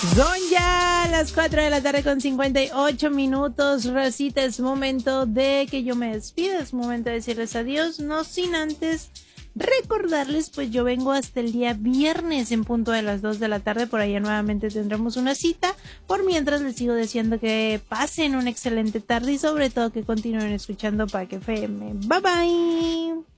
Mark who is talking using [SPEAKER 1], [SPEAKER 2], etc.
[SPEAKER 1] Son ya las 4 de la tarde con 58 minutos. Rosita, es momento de que yo me despida, es momento de decirles adiós, no sin antes recordarles, pues yo vengo hasta el día viernes en punto de las 2 de la tarde, por allá nuevamente tendremos una cita. Por mientras les sigo deseando que pasen una excelente tarde y sobre todo que continúen escuchando Pack FM. Bye bye.